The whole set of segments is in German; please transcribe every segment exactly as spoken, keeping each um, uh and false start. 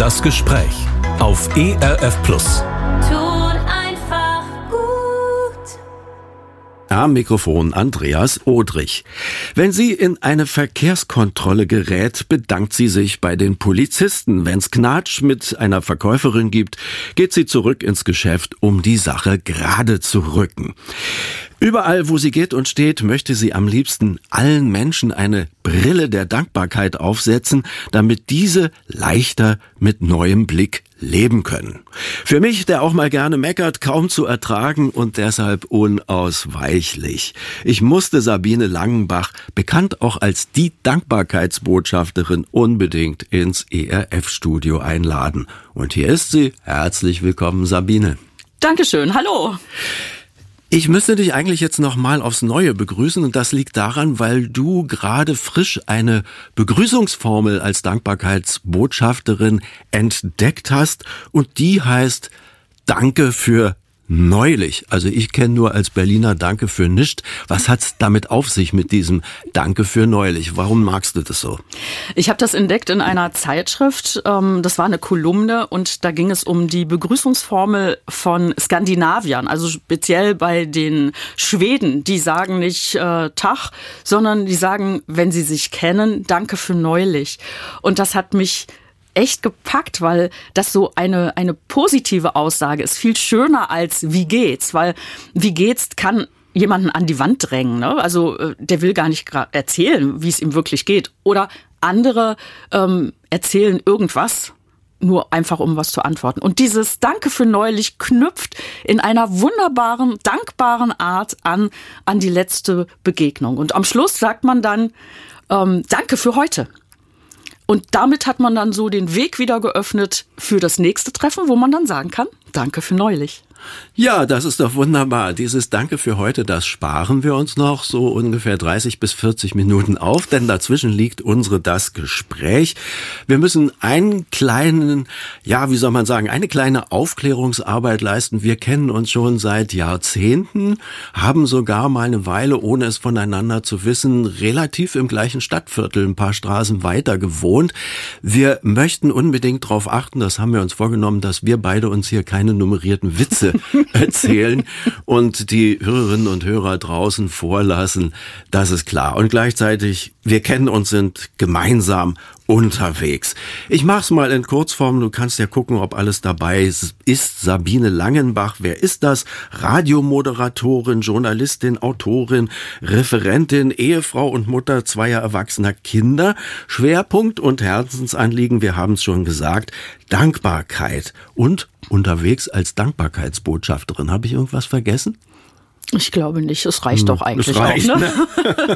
Das Gespräch auf E R F Plus. Tut einfach gut. Am Mikrofon Andreas Odrich. Wenn sie in eine Verkehrskontrolle gerät, bedankt sie sich bei den Polizisten. Wenn's Knatsch mit einer Verkäuferin gibt, geht sie zurück ins Geschäft, um die Sache gerade zu rücken. Überall, wo sie geht und steht, möchte sie am liebsten allen Menschen eine Brille der Dankbarkeit aufsetzen, damit diese leichter mit neuem Blick leben können. Für mich, der auch mal gerne meckert, kaum zu ertragen und deshalb unausweichlich. Ich musste Sabine Langenbach, bekannt auch als die Dankbarkeitsbotschafterin, unbedingt ins E R F-Studio einladen. Und hier ist sie. Herzlich willkommen, Sabine. Dankeschön, hallo. Ich müsste dich eigentlich jetzt noch mal aufs Neue begrüßen und das liegt daran, weil du gerade frisch eine Begrüßungsformel als Dankbarkeitsbotschafterin entdeckt hast und die heißt Danke für neulich. Also ich kenne nur als Berliner Danke für nischt. Was hat's damit auf sich mit diesem Danke für neulich? Warum magst du das so? Ich habe das entdeckt in einer Zeitschrift. Das war eine Kolumne und da ging es um die Begrüßungsformel von Skandinaviern. Also speziell bei den Schweden. Die sagen nicht äh, Tag, sondern die sagen, wenn sie sich kennen, Danke für neulich. Und das hat mich echt gepackt, weil das so eine eine positive Aussage ist, viel schöner als wie geht's, weil wie geht's kann jemanden an die Wand drängen, ne? Also der will gar nicht erzählen, wie es ihm wirklich geht, oder andere ähm, erzählen irgendwas, nur einfach um was zu antworten. Und dieses Danke für neulich knüpft in einer wunderbaren, dankbaren Art an an die letzte Begegnung. Und am Schluss sagt man dann ähm, Danke für heute. Und damit hat man dann so den Weg wieder geöffnet für das nächste Treffen, wo man dann sagen kann, danke für neulich. Ja, das ist doch wunderbar. Dieses Danke für heute, das sparen wir uns noch so ungefähr dreißig bis vierzig Minuten auf, denn dazwischen liegt unsere Das Gespräch. Wir müssen einen kleinen, ja, wie soll man sagen, eine kleine Aufklärungsarbeit leisten. Wir kennen uns schon seit Jahrzehnten, haben sogar mal eine Weile, ohne es voneinander zu wissen, relativ im gleichen Stadtviertel, ein paar Straßen weiter gewohnt. Wir möchten unbedingt darauf achten, das haben wir uns vorgenommen, dass wir beide uns hier keine nummerierten Witze erzählen und die Hörerinnen und Hörer draußen vorlassen, das ist klar. Und gleichzeitig, wir kennen uns, sind gemeinsam unterwegs. Ich mach's mal in Kurzform, du kannst ja gucken, ob alles dabei ist. Ist Sabine Langenbach, wer ist das? Radiomoderatorin, Journalistin, Autorin, Referentin, Ehefrau und Mutter zweier erwachsener Kinder. Schwerpunkt und Herzensanliegen, wir haben es schon gesagt, Dankbarkeit und unterwegs als Dankbarkeitsbotschafterin. Habe ich irgendwas vergessen? Ich glaube nicht, es reicht doch eigentlich es reicht, auch. Ne? Ne?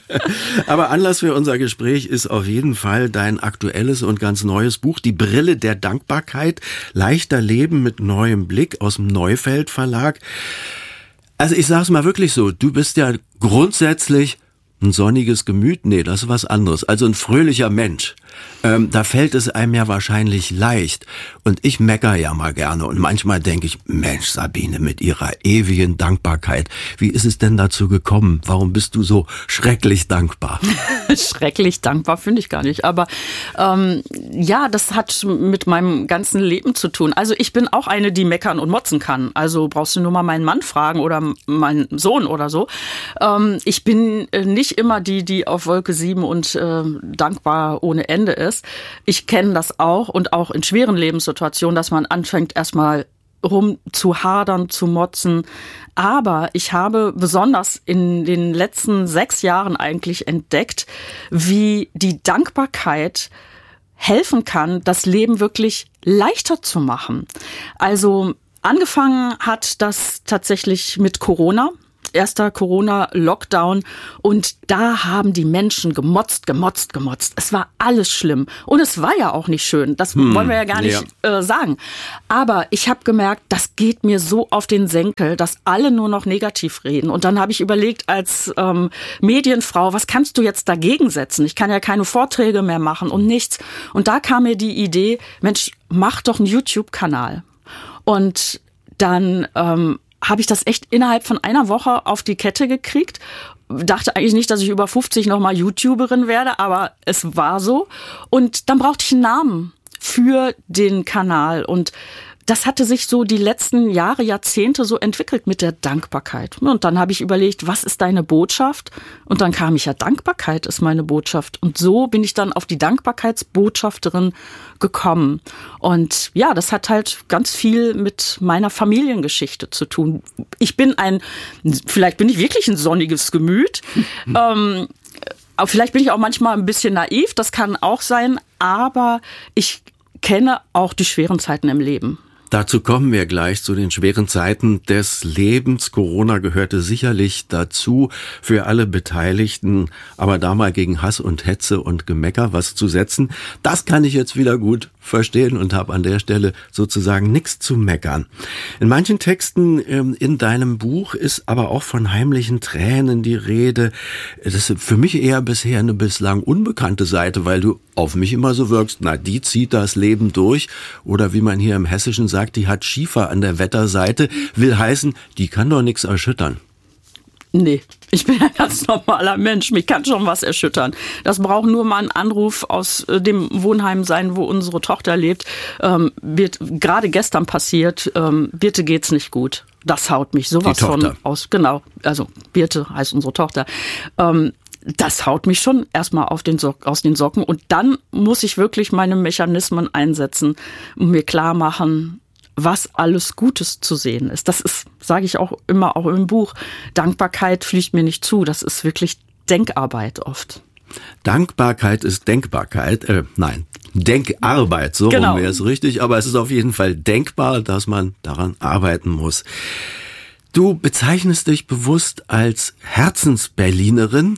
Aber Anlass für unser Gespräch ist auf jeden Fall dein aktuelles und ganz neues Buch, Die Brille der Dankbarkeit, leichter Leben mit neuem Blick aus dem Neufeld Verlag. Also ich sag's mal wirklich so, du bist ja grundsätzlich ein sonniges Gemüt? Nee, das ist was anderes. Also ein fröhlicher Mensch. Ähm, da fällt es einem ja wahrscheinlich leicht. Und ich meckere ja mal gerne. Und manchmal denke ich, Mensch, Sabine, mit ihrer ewigen Dankbarkeit, wie ist es denn dazu gekommen? Warum bist du so schrecklich dankbar? Schrecklich dankbar finde ich gar nicht. Aber ähm, ja, das hat mit meinem ganzen Leben zu tun. Also ich bin auch eine, die meckern und motzen kann. Also brauchst du nur mal meinen Mann fragen oder meinen Sohn oder so. Ähm, ich bin äh, nicht immer die, die auf Wolke sieben und äh, dankbar ohne Ende ist. Ich kenne das auch und auch in schweren Lebenssituationen, dass man anfängt erstmal rum zu hadern, zu motzen. Aber ich habe besonders in den letzten sechs Jahren eigentlich entdeckt, wie die Dankbarkeit helfen kann, das Leben wirklich leichter zu machen. Also angefangen hat das tatsächlich mit Corona. Erster Corona-Lockdown und da haben die Menschen gemotzt, gemotzt, gemotzt. Es war alles schlimm und es war ja auch nicht schön, das hm, wollen wir ja gar nicht ja. äh, sagen. Aber ich habe gemerkt, das geht mir so auf den Senkel, dass alle nur noch negativ reden. Und dann habe ich überlegt als ähm, Medienfrau, was kannst du jetzt dagegen setzen? Ich kann ja keine Vorträge mehr machen und nichts. Und da kam mir die Idee, Mensch, mach doch einen YouTube-Kanal. Und dann ähm, habe ich das echt innerhalb von einer Woche auf die Kette gekriegt. Dachte eigentlich nicht, dass ich über fünfzig nochmal YouTuberin werde, aber es war so. Und dann brauchte ich einen Namen. für den Kanal. Und das hatte sich so die letzten Jahre, Jahrzehnte so entwickelt mit der Dankbarkeit. Und dann habe ich überlegt, was ist deine Botschaft? Und dann kam ich, ja, Dankbarkeit ist meine Botschaft. Und so bin ich dann auf die Dankbarkeitsbotschafterin gekommen. Und ja, das hat halt ganz viel mit meiner Familiengeschichte zu tun. Ich bin ein, vielleicht bin ich wirklich ein sonniges Gemüt. Mhm. Ähm, vielleicht bin ich auch manchmal ein bisschen naiv, das kann auch sein. Aber ich kenne auch die schweren Zeiten im Leben. Dazu kommen wir gleich, zu den schweren Zeiten des Lebens. Corona gehörte sicherlich dazu, für alle Beteiligten, aber da mal gegen Hass und Hetze und Gemecker was zu setzen, das kann ich jetzt wieder gut verstehen und habe an der Stelle sozusagen nichts zu meckern. In manchen Texten ähm, in deinem Buch ist aber auch von heimlichen Tränen die Rede. Das ist für mich eher bisher eine bislang unbekannte Seite, weil du auf mich immer so wirkst, na, die zieht das Leben durch, oder wie man hier im Hessischen sagt, die hat Schiefer an der Wetterseite, will heißen, die kann doch nichts erschüttern. Nee, ich bin ein ganz normaler Mensch. Mich kann schon was erschüttern. Das braucht nur mal ein Anruf aus dem Wohnheim sein, wo unsere Tochter lebt. Ähm, wird gerade gestern passiert. Ähm, Birte geht's nicht gut. Das haut mich sowas von aus. Genau, also Birte heißt unsere Tochter. Ähm, das haut mich schon erstmal auf den so- aus den Socken. Und dann muss ich wirklich meine Mechanismen einsetzen und mir klar machen, was alles Gutes zu sehen ist. Das ist, sage ich auch immer, auch im Buch, Dankbarkeit fliegt mir nicht zu. Das ist wirklich Denkarbeit oft. Dankbarkeit ist Denkbarkeit, äh, nein, Denkarbeit, so genau. rum wäre es richtig, aber es ist auf jeden Fall denkbar, dass man daran arbeiten muss. Du bezeichnest dich bewusst als Herzensberlinerin.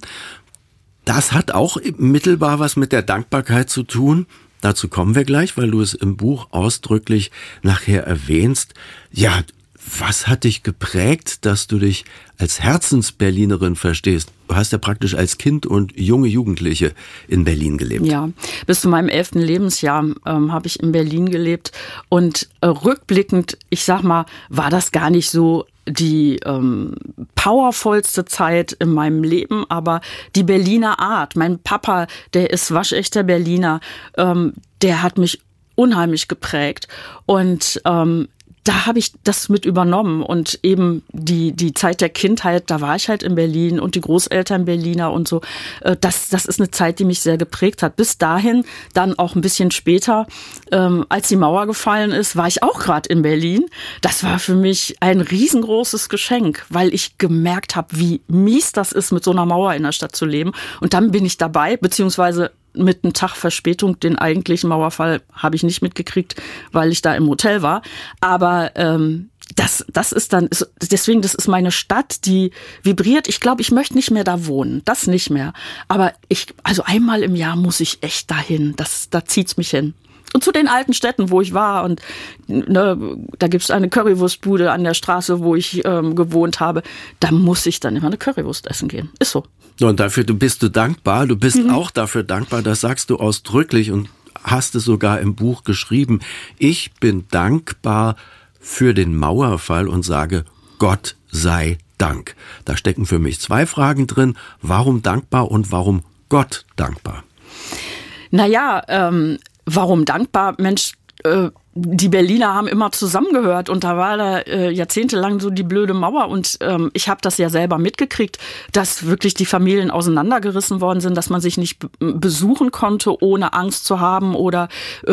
Das hat auch mittelbar was mit der Dankbarkeit zu tun. Dazu kommen wir gleich, weil du es im Buch ausdrücklich nachher erwähnst. Ja, was hat dich geprägt, dass du dich als Herzensberlinerin verstehst? Du hast ja praktisch als Kind und junge Jugendliche in Berlin gelebt. Ja, bis zu meinem elften Lebensjahr ähm, habe ich in Berlin gelebt. Und äh, rückblickend, ich sag mal, war das gar nicht so die ähm, powervollste Zeit in meinem Leben, aber die Berliner Art. Mein Papa, der ist waschechter Berliner, ähm, der hat mich unheimlich geprägt. Und ähm, da habe ich das mit übernommen und eben die die Zeit der Kindheit, da war ich halt in Berlin und die Großeltern Berliner und so. Das das ist eine Zeit, die mich sehr geprägt hat. Bis dahin, dann auch ein bisschen später, ähm, als die Mauer gefallen ist, war ich auch gerade in Berlin. Das war für mich ein riesengroßes Geschenk, weil ich gemerkt habe, wie mies das ist, mit so einer Mauer in der Stadt zu leben. Und dann bin ich dabei, beziehungsweise mit einem Tag Verspätung, den eigentlichen Mauerfall habe ich nicht mitgekriegt, weil ich da im Hotel war. Aber ähm, das, das ist dann, deswegen, das ist meine Stadt, die vibriert. Ich glaube, ich möchte nicht mehr da wohnen, das nicht mehr. Aber ich, also einmal im Jahr muss ich echt dahin. Das, da zieht's mich hin. Und zu den alten Städten, wo ich war, und ne, da gibt's eine Currywurstbude an der Straße, wo ich ähm, gewohnt habe. Da muss ich dann immer eine Currywurst essen gehen. Ist so. Und dafür du bist du dankbar. Du bist mhm. auch dafür dankbar, das sagst du ausdrücklich und hast es sogar im Buch geschrieben. Ich bin dankbar für den Mauerfall und sage, Gott sei Dank. Da stecken für mich zwei Fragen drin. Warum dankbar und warum Gott dankbar? Naja, ähm, warum dankbar? Mensch, äh, die Berliner haben immer zusammengehört und da war da äh, jahrzehntelang so die blöde Mauer und ähm, ich habe das ja selber mitgekriegt, dass wirklich die Familien auseinandergerissen worden sind, dass man sich nicht b- besuchen konnte, ohne Angst zu haben oder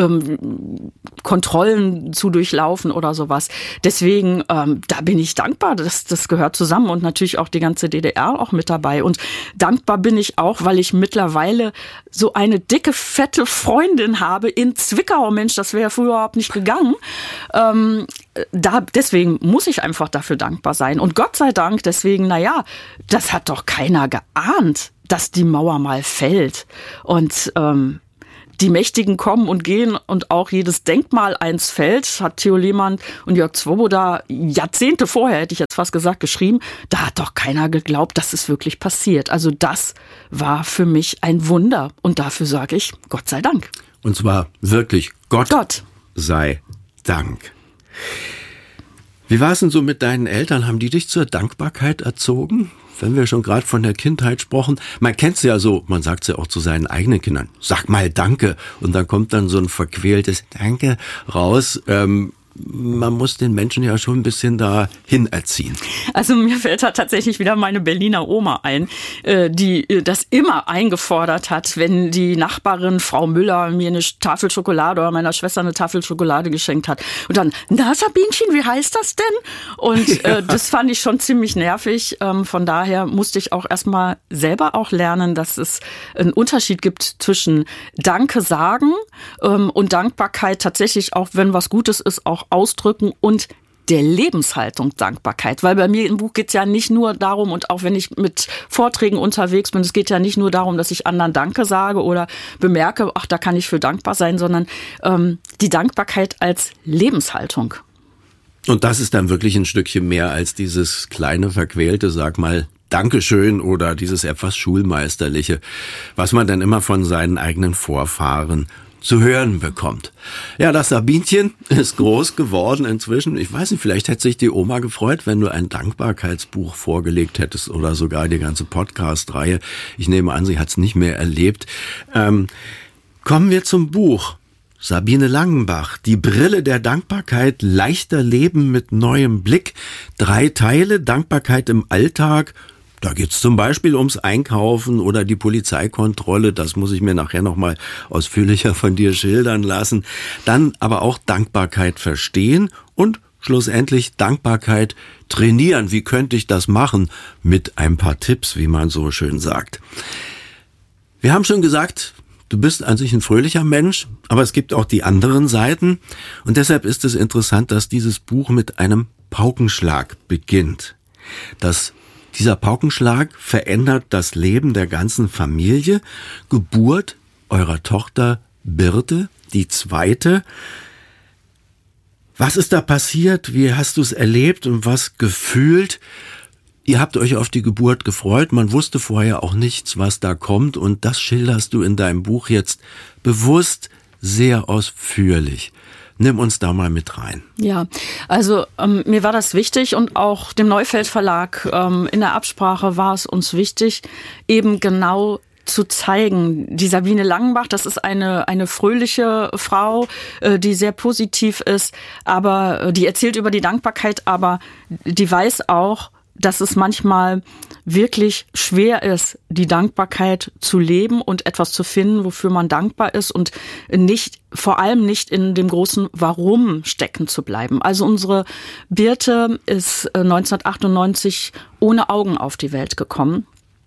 ähm, Kontrollen zu durchlaufen oder sowas. Deswegen, ähm, da bin ich dankbar, das, das gehört zusammen und natürlich auch die ganze D D R auch mit dabei. Und dankbar bin ich auch, weil ich mittlerweile so eine dicke, fette Freundin habe in Zwickau. Mensch, das wäre früher überhaupt nicht gegangen. Ähm, da, deswegen muss ich einfach dafür dankbar sein. Und Gott sei Dank, deswegen, naja, das hat doch keiner geahnt, dass die Mauer mal fällt. Und ähm, die Mächtigen kommen und gehen und auch jedes Denkmal eins fällt, hat Theo Lehmann und Jörg Swoboda Jahrzehnte vorher, hätte ich jetzt fast gesagt, geschrieben. Da hat doch keiner geglaubt, dass es wirklich passiert. Also das war für mich ein Wunder. Und dafür sage ich, Gott sei Dank. Und zwar wirklich Gott. Gott. Sei Dank. Wie war es denn so mit deinen Eltern? Haben die dich zur Dankbarkeit erzogen? Wenn wir schon gerade von der Kindheit sprechen, man kennt es ja so, man sagt es ja auch zu seinen eigenen Kindern, sag mal Danke, und dann kommt dann so ein verquältes Danke raus. Ähm, man muss den Menschen ja schon ein bisschen dahin erziehen. Also mir fällt da tatsächlich wieder meine Berliner Oma ein, die das immer eingefordert hat, wenn die Nachbarin Frau Müller mir eine Tafel Schokolade oder meiner Schwester eine Tafel Schokolade geschenkt hat. Und dann, na Sabinchen, wie heißt das denn? Und ja. äh, das fand ich schon ziemlich nervig. Ähm, von daher musste ich auch erstmal selber auch lernen, dass es einen Unterschied gibt zwischen Danke sagen ähm, und Dankbarkeit tatsächlich auch, wenn was Gutes ist, auch ausdrücken und der Lebenshaltung Dankbarkeit. Weil bei mir im Buch geht es ja nicht nur darum, und auch wenn ich mit Vorträgen unterwegs bin, es geht ja nicht nur darum, dass ich anderen Danke sage oder bemerke, ach, da kann ich für dankbar sein, sondern ähm, die Dankbarkeit als Lebenshaltung. Und das ist dann wirklich ein Stückchen mehr als dieses kleine, verquälte, sag mal, Dankeschön oder dieses etwas Schulmeisterliche, was man dann immer von seinen eigenen Vorfahren zu hören bekommt. Ja, das Sabinchen ist groß geworden inzwischen. Ich weiß nicht, vielleicht hätte sich die Oma gefreut, wenn du ein Dankbarkeitsbuch vorgelegt hättest oder sogar die ganze Podcast-Reihe. Ich nehme an, sie hat es nicht mehr erlebt. Ähm, kommen wir zum Buch. Sabine Langenbach, die Brille der Dankbarkeit, leichter Leben mit neuem Blick. Drei Teile, Dankbarkeit im Alltag. Da geht's zum Beispiel ums Einkaufen oder die Polizeikontrolle. Das muss ich mir nachher nochmal ausführlicher von dir schildern lassen. Dann aber auch Dankbarkeit verstehen und schlussendlich Dankbarkeit trainieren. Wie könnte ich das machen? Mit ein paar Tipps, wie man so schön sagt. Wir haben schon gesagt, du bist an sich ein fröhlicher Mensch, aber es gibt auch die anderen Seiten. Und deshalb ist es interessant, dass dieses Buch mit einem Paukenschlag beginnt. Das Dieser Paukenschlag verändert das Leben der ganzen Familie. Geburt eurer Tochter Birte, die zweite. Was ist da passiert? Wie hast du es erlebt und was gefühlt? Ihr habt euch auf die Geburt gefreut. Man wusste vorher auch nichts, was da kommt. Und das schilderst du in deinem Buch jetzt bewusst sehr ausführlich. Nimm uns da mal mit rein. Ja, also ähm, mir war das wichtig und auch dem Neufeld Verlag ähm, in der Absprache war es uns wichtig, eben genau zu zeigen. Die Sabine Langenbach, das ist eine eine fröhliche Frau, äh, die sehr positiv ist, aber äh, die erzählt über die Dankbarkeit, aber die weiß auch, dass es manchmal wirklich schwer ist, die Dankbarkeit zu leben und etwas zu finden, wofür man dankbar ist und nicht, vor allem nicht in dem großen Warum stecken zu bleiben. Also unsere Birte ist neunzehnhundertachtundneunzig ohne Augen auf die Welt gekommen.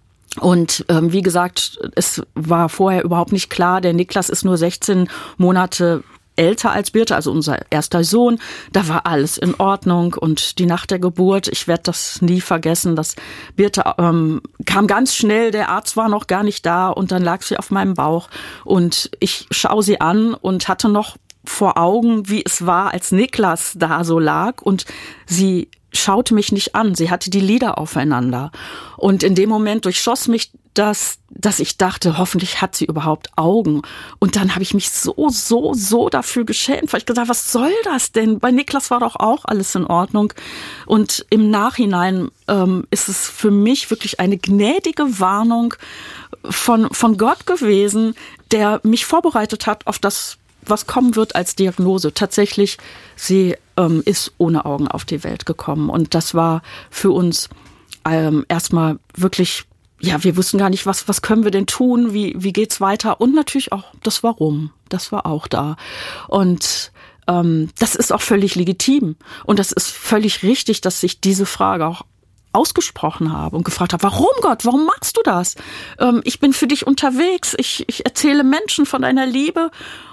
Und ähm, wie gesagt, es war vorher überhaupt nicht klar, der Niklas ist nur sechzehn Monate älter als Birte, also unser erster Sohn. Da war alles in Ordnung und die Nacht der Geburt, ich werde das nie vergessen, dass Birte ähm, kam ganz schnell, der Arzt war noch gar nicht da und dann lag sie auf meinem Bauch und ich schaue sie an und hatte noch vor Augen, wie es war, als Niklas da so lag und sie schaute mich nicht an, sie hatte die Lider aufeinander und in dem Moment durchschoss mich das, dass ich dachte, hoffentlich hat sie überhaupt Augen. Und dann habe ich mich so, so, so dafür geschämt, weil ich gedacht, was soll das denn? Bei Niklas war doch auch alles in Ordnung. Und im Nachhinein ähm, ist es für mich wirklich eine gnädige Warnung von, von Gott gewesen, der mich vorbereitet hat auf das, was kommen wird als Diagnose. Tatsächlich, sie ähm, ist ohne Augen auf die Welt gekommen. Und das war für uns ähm, erstmal wirklich, ja, wir wussten gar nicht, was was können wir denn tun, wie wie geht's weiter und natürlich auch das Warum, das war auch da und ähm, das ist auch völlig legitim und das ist völlig richtig, dass ich diese Frage auch ausgesprochen habe und gefragt habe, warum Gott, warum machst du das? Ähm, ich bin für dich unterwegs, ich ich erzähle Menschen von deiner Liebe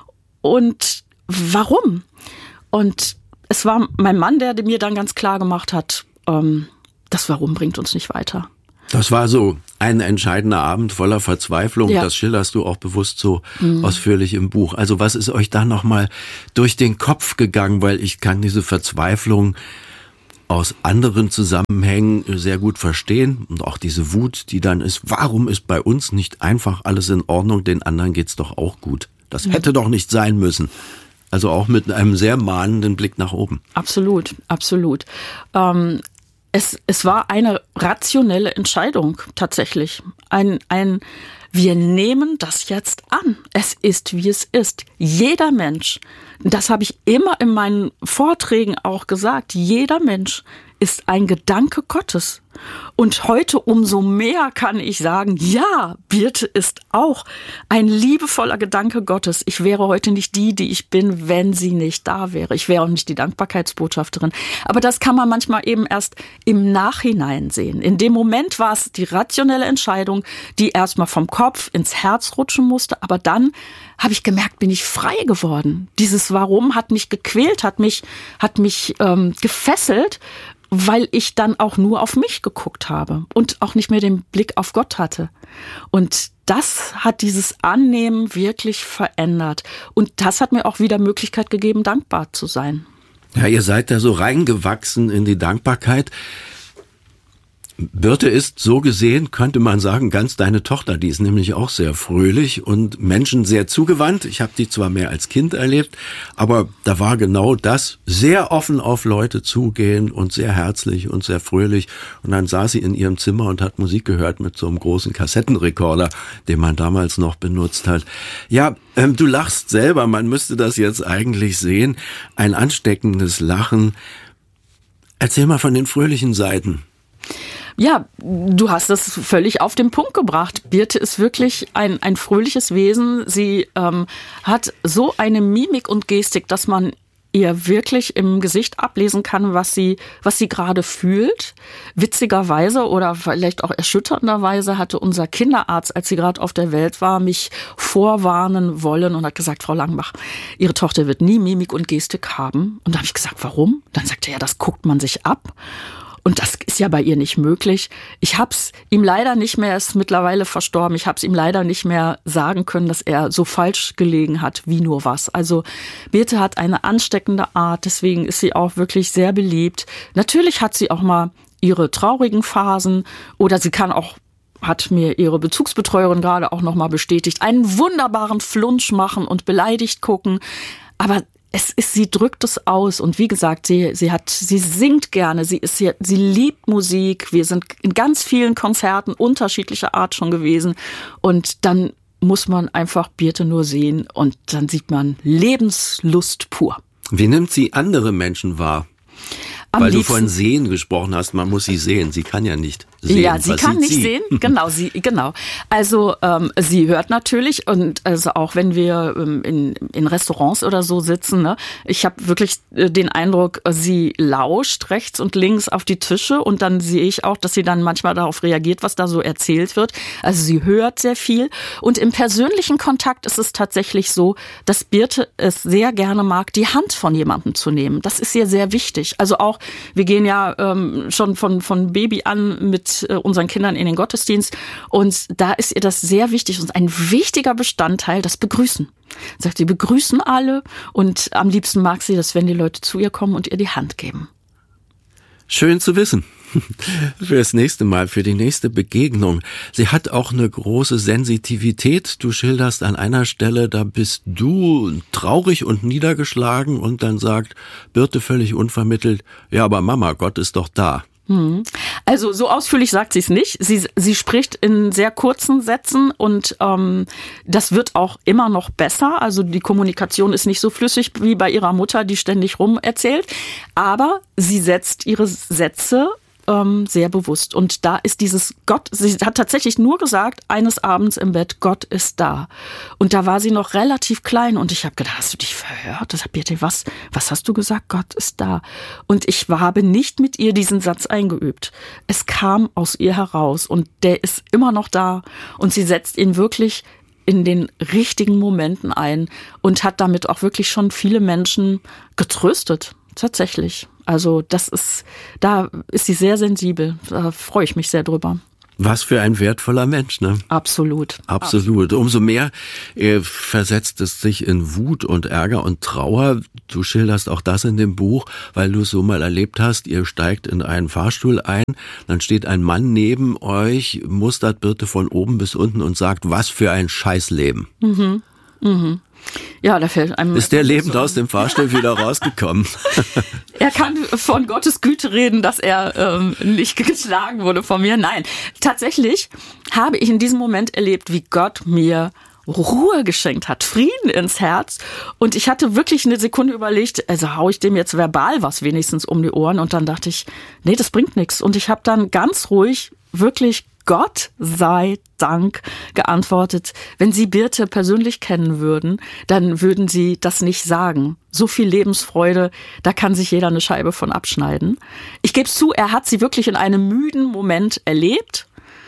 und warum? Und es war mein Mann, der mir dann ganz klar gemacht hat, ähm, das Warum bringt uns nicht weiter. Das war so ein entscheidender Abend voller Verzweiflung. Ja. Das schilderst du auch bewusst so mhm. ausführlich im Buch. Also was ist euch da nochmal durch den Kopf gegangen? Weil ich kann diese Verzweiflung aus anderen Zusammenhängen sehr gut verstehen. Und auch diese Wut, die dann ist, warum ist bei uns nicht einfach alles in Ordnung? Den anderen geht's doch auch gut. Das hätte mhm. doch nicht sein müssen. Also auch mit einem sehr mahnenden Blick nach oben. Absolut, absolut. Ähm, es, es war eine rationelle Entscheidung tatsächlich. Ein, ein, wir nehmen das jetzt an. Es ist, wie es ist. Jeder Mensch, das habe ich immer in meinen Vorträgen auch gesagt, jeder Mensch ist ein Gedanke Gottes. Und heute umso mehr kann ich sagen, ja, Birte ist auch ein liebevoller Gedanke Gottes. Ich wäre heute nicht die, die ich bin, wenn sie nicht da wäre. Ich wäre auch nicht die Dankbarkeitsbotschafterin. Aber das kann man manchmal eben erst im Nachhinein sehen. In dem Moment war es die rationelle Entscheidung, die erstmal vom Kopf ins Herz rutschen musste. Aber dann habe ich gemerkt, bin ich frei geworden. Dieses Warum hat mich gequält, hat mich, hat mich ähm, gefesselt, weil ich dann auch nur auf mich geguckt habe und auch nicht mehr den Blick auf Gott hatte. Und das hat dieses Annehmen wirklich verändert. Und das hat mir auch wieder Möglichkeit gegeben, dankbar zu sein. Ja, ihr seid da so reingewachsen in die Dankbarkeit. Birte ist so gesehen, könnte man sagen, ganz deine Tochter. Die ist nämlich auch sehr fröhlich und Menschen sehr zugewandt. Ich habe die zwar mehr als Kind erlebt, aber da war genau das, sehr offen auf Leute zugehen und sehr herzlich und sehr fröhlich. Und dann saß sie in ihrem Zimmer und hat Musik gehört mit so einem großen Kassettenrekorder, den man damals noch benutzt hat. Ja, ähm, du lachst selber, man müsste das jetzt eigentlich sehen. Ein ansteckendes Lachen. Erzähl mal von den fröhlichen Seiten. Ja, du hast das völlig auf den Punkt gebracht. Birte ist wirklich ein, ein fröhliches Wesen. Sie ähm, hat so eine Mimik und Gestik, dass man ihr wirklich im Gesicht ablesen kann, was sie, was sie gerade fühlt. Witzigerweise oder vielleicht auch erschütternderweise hatte unser Kinderarzt, als sie gerade auf der Welt war, mich vorwarnen wollen und hat gesagt, Frau Langenbach, Ihre Tochter wird nie Mimik und Gestik haben. Und da habe ich gesagt, warum? Dann sagte er, ja, das guckt man sich ab. Und das ist ja bei ihr nicht möglich. Ich hab's ihm leider nicht mehr, er ist mittlerweile verstorben, ich hab's ihm leider nicht mehr sagen können, dass er so falsch gelegen hat, wie nur was. Also Birte hat eine ansteckende Art, deswegen ist sie auch wirklich sehr beliebt. Natürlich hat sie auch mal ihre traurigen Phasen oder sie kann auch, hat mir ihre Bezugsbetreuerin gerade auch noch mal bestätigt, einen wunderbaren Flunsch machen und beleidigt gucken. Aber Es ist, sie drückt es aus und wie gesagt, sie, sie hat, sie singt gerne, sie ist, sie, sie liebt Musik. Wir sind in ganz vielen Konzerten unterschiedlicher Art schon gewesen und dann muss man einfach Birte nur sehen und dann sieht man Lebenslust pur. Wie nimmt sie andere Menschen wahr? Am Weil liebsten, du von Sehen gesprochen hast, man muss sie sehen. Sie kann ja nicht sehen. Ja, sie Was kann sieht nicht sie? sehen. Genau, sie, genau. Also ähm, sie hört natürlich und also auch wenn wir ähm, in, in Restaurants oder so sitzen, ne, ich habe wirklich äh, den Eindruck, sie lauscht rechts und links auf die Tische und dann sehe ich auch, dass sie dann manchmal darauf reagiert, was da so erzählt wird. Also sie hört sehr viel und im persönlichen Kontakt ist es tatsächlich so, dass Birte es sehr gerne mag, die Hand von jemandem zu nehmen. Das ist ihr sehr wichtig. Also auch wir gehen ja ähm, schon von, von Baby an mit äh, unseren Kindern in den Gottesdienst und da ist ihr das sehr wichtig und ein wichtiger Bestandteil, das Begrüßen. Sagt, sie begrüßen alle und am liebsten mag sie das, wenn die Leute zu ihr kommen und ihr die Hand geben. Schön zu wissen. Für das nächste Mal, für die nächste Begegnung. Sie hat auch eine große Sensitivität. Du schilderst an einer Stelle, da bist du traurig und niedergeschlagen und dann sagt Birte völlig unvermittelt, ja, aber Mama, Gott ist doch da. Also so ausführlich sagt sie es nicht. Sie, sie spricht in sehr kurzen Sätzen und ähm, das wird auch immer noch besser. Also die Kommunikation ist nicht so flüssig wie bei ihrer Mutter, die ständig rum erzählt. Aber sie setzt ihre Sätze ähm, sehr bewusst. Und da ist dieses Gott, sie hat tatsächlich nur gesagt, eines Abends im Bett, Gott ist da. Und da war sie noch relativ klein und ich habe gedacht, hast du dich verhört? Das hat Birte, was, was hast du gesagt? Gott ist da. Und ich habe nicht mit ihr diesen Satz eingeübt. Es kam aus ihr heraus und der ist immer noch da und sie setzt ihn wirklich in den richtigen Momenten ein und hat damit auch wirklich schon viele Menschen getröstet. Tatsächlich. Also das ist, da ist sie sehr sensibel. Da freue ich mich sehr drüber. Was für ein wertvoller Mensch, ne? Absolut. Absolut. Umso mehr äh, versetzt es sich in Wut und Ärger und Trauer. Du schilderst auch das in dem Buch, weil du es so mal erlebt hast. Ihr steigt in einen Fahrstuhl ein, dann steht ein Mann neben euch, mustert Birte von oben bis unten und sagt, was für ein Scheißleben. Mhm. Mhm. Ja, da fällt einem... Ist der lebend aus dem Fahrstuhl wieder rausgekommen? Er kann von Gottes Güte reden, dass er ähm, nicht geschlagen wurde von mir. Nein, tatsächlich habe ich in diesem Moment erlebt, wie Gott mir Ruhe geschenkt hat, Frieden ins Herz. Und ich hatte wirklich eine Sekunde überlegt, also hau ich dem jetzt verbal was wenigstens um die Ohren. Und dann dachte ich, nee, das bringt nichts. Und ich habe dann ganz ruhig wirklich Gott sei Dank geantwortet, wenn Sie Birte persönlich kennen würden, dann würden Sie das nicht sagen. So viel Lebensfreude, da kann sich jeder eine Scheibe von abschneiden. Ich gebe es zu, er hat sie wirklich in einem müden Moment erlebt.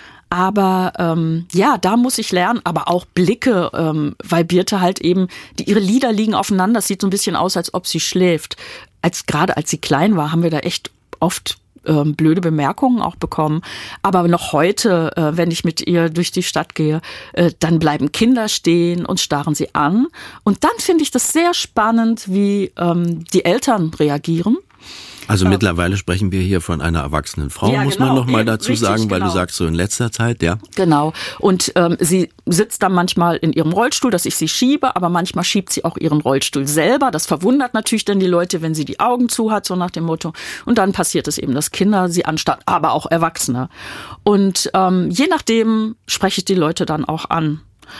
Aber ähm, ja, da muss ich lernen, aber auch Blicke, ähm, weil Birte halt eben, die, ihre Lider liegen aufeinander, es sieht so ein bisschen aus, als ob sie schläft. Als gerade als sie klein war, haben wir da echt oft ähm, blöde Bemerkungen auch bekommen. Aber noch heute, äh, wenn ich mit ihr durch die Stadt gehe, äh, dann bleiben Kinder stehen und starren sie an. Und dann finde ich das sehr spannend, wie ähm, die Eltern reagieren. Also mittlerweile sprechen wir hier von einer erwachsenen Frau, ja, muss genau, man noch mal eben, dazu richtig, sagen, weil genau. du sagst so in letzter Zeit, ja. Genau. Und ähm, sie sitzt dann manchmal in ihrem Rollstuhl, dass ich sie schiebe, aber manchmal schiebt sie auch ihren Rollstuhl selber. Das verwundert natürlich dann die Leute, wenn sie die Augen zu hat, so nach dem Motto. Und dann passiert es eben, dass Kinder sie anstarren, aber auch Erwachsene. Und ähm, je nachdem spreche ich die Leute dann auch an.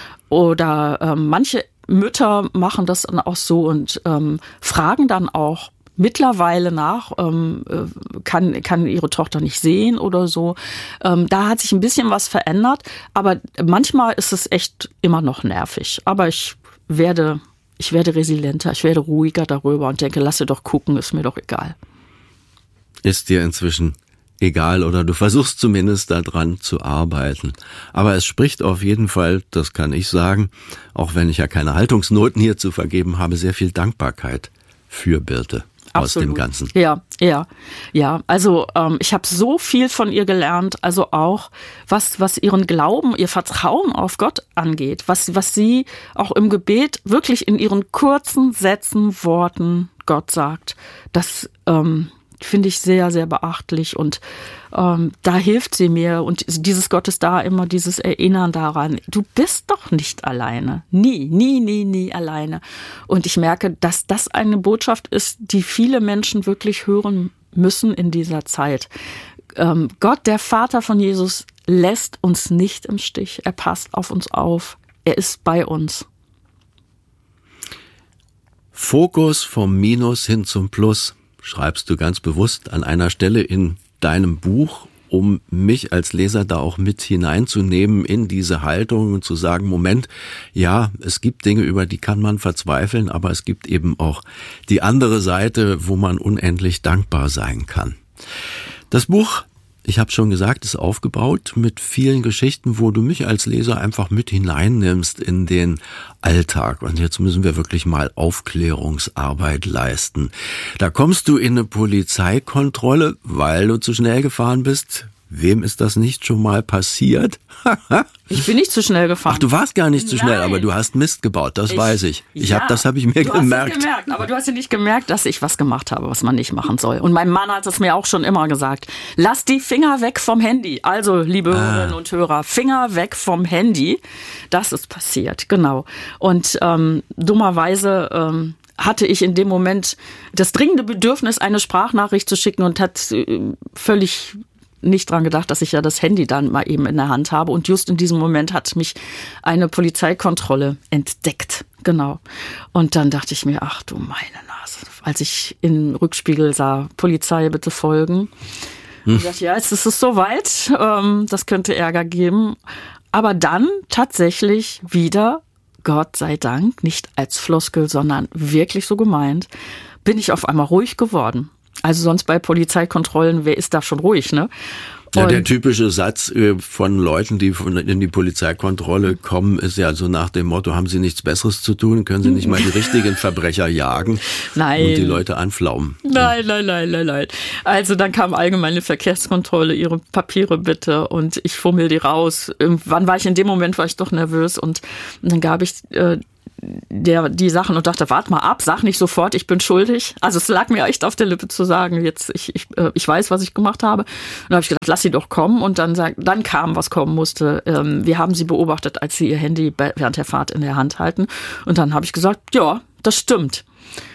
Oder ähm, manche Mütter machen das dann auch so und ähm, fragen dann auch mittlerweile nach, ähm, kann, kann ihre Tochter nicht sehen oder so. Ähm, da hat sich ein bisschen was verändert, aber manchmal ist es echt immer noch nervig. Aber ich werde, ich werde resilienter, ich werde ruhiger darüber und denke, lass sie doch gucken, ist mir doch egal. Ist dir inzwischen egal oder du versuchst zumindest daran zu arbeiten. Aber es spricht auf jeden Fall, das kann ich sagen, auch wenn ich ja keine Haltungsnoten hier zu vergeben habe, sehr viel Dankbarkeit für Birte. Aus Absolut. dem Ganzen. Ja, ja, ja. Also ähm, ich habe so viel von ihr gelernt, also auch was was ihren Glauben, ihr Vertrauen auf Gott angeht, was was sie auch im Gebet wirklich in ihren kurzen Sätzen, Worten Gott sagt. Das ähm, finde ich sehr, sehr beachtlich und ähm, da hilft sie mir und dieses Gott ist da immer dieses Erinnern daran, du bist doch nicht alleine, nie, nie, nie, nie alleine und ich merke, dass das eine Botschaft ist, die viele Menschen wirklich hören müssen in dieser Zeit. Ähm, Gott, der Vater von Jesus, lässt uns nicht im Stich, er passt auf uns auf, er ist bei uns. Fokus vom Minus hin zum Plus schreibst du ganz bewusst an einer Stelle in deinem Buch, um mich als Leser da auch mit hineinzunehmen in diese Haltung und zu sagen, Moment, ja, es gibt Dinge, über die kann man verzweifeln, aber es gibt eben auch die andere Seite, wo man unendlich dankbar sein kann. Das Buch, ich habe schon gesagt, ist aufgebaut mit vielen Geschichten, wo du mich als Leser einfach mit hineinnimmst in den Alltag. Und jetzt müssen wir wirklich mal Aufklärungsarbeit leisten. Da kommst du in eine Polizeikontrolle, weil du zu schnell gefahren bist. Wem ist das nicht schon mal passiert? Ich bin nicht zu schnell gefahren. Ach, du warst gar nicht zu schnell, Nein. aber du hast Mist gebaut, das Ich, weiß ich. Ich ja, hab, das habe ich mir du gemerkt. Hast es gemerkt. Aber du hast ja nicht gemerkt, dass ich was gemacht habe, was man nicht machen soll. Und mein Mann hat es mir auch schon immer gesagt. Lass die Finger weg vom Handy. Also, liebe ah. Hörerinnen und Hörer, Finger weg vom Handy. Das ist passiert, genau. Und ähm, dummerweise ähm, hatte ich in dem Moment das dringende Bedürfnis, eine Sprachnachricht zu schicken und hat äh, völlig nicht dran gedacht, dass ich ja das Handy dann mal eben in der Hand habe. Und just in diesem Moment hat mich eine Polizeikontrolle entdeckt. Genau. Und dann dachte ich mir, ach du meine Nase. Als ich im Rückspiegel sah, Polizei, bitte folgen. Hm. Ich dachte, ja, jetzt ist es soweit. Ähm, das könnte Ärger geben. Aber dann tatsächlich wieder, Gott sei Dank, nicht als Floskel, sondern wirklich so gemeint, bin ich auf einmal ruhig geworden. Also sonst bei Polizeikontrollen, wer ist da schon ruhig, ne? Ja, Und der typische Satz von Leuten, die in die Polizeikontrolle kommen, ist ja so nach dem Motto, haben Sie nichts Besseres zu tun? Können Sie nicht mal die richtigen Verbrecher jagen nein. und die Leute anflaumen? Nein, nein, nein, nein, nein. Also dann kam allgemeine Verkehrskontrolle, Ihre Papiere bitte und ich fummel die raus. Irgendwann war ich in dem Moment, war ich doch nervös und, und dann gab ich äh, der, die Sachen und dachte, wart mal ab, sag nicht sofort, ich bin schuldig. Also es lag mir echt auf der Lippe zu sagen, jetzt ich, ich, ich weiß, was ich gemacht habe. Und dann habe ich gedacht, lass sie doch kommen. Und dann, sag, dann kam, was kommen musste. Ähm, wir haben sie beobachtet, als sie ihr Handy während der Fahrt in der Hand halten. Und dann habe ich gesagt, ja, das stimmt.